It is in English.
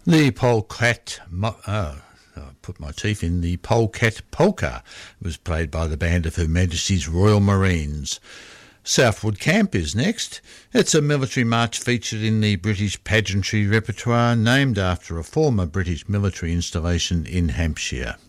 The Polecat, I put my teeth in, the Polecat Polka was played by the band of Her Majesty's Royal Marines. Southwood Camp is next. It's a military march featured in the British pageantry repertoire, named after a former British military installation in Hampshire.